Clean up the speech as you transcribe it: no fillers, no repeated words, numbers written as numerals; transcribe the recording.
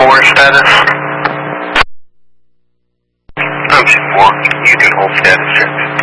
4 status. I'm 4. You can hold status check.